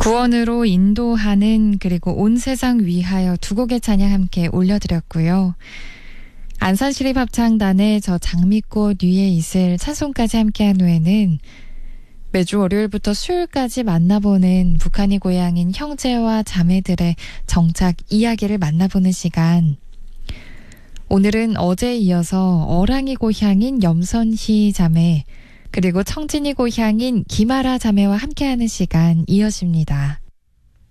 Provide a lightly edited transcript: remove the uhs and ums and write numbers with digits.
구원으로 인도하는 그리고 온 세상 위하여 두 곡의 찬양 함께 올려드렸고요. 안산시립합창단의 저 장미꽃 위에 있을 찬송까지 함께한 후에는 매주 월요일부터 수요일까지 만나보는 북한이 고향인 형제와 자매들의 정착 이야기를 만나보는 시간. 오늘은 어제에 이어서 어랑이 고향인 염선희 자매 그리고 청진이 고향인 김아라 자매와 함께하는 시간 이어집니다.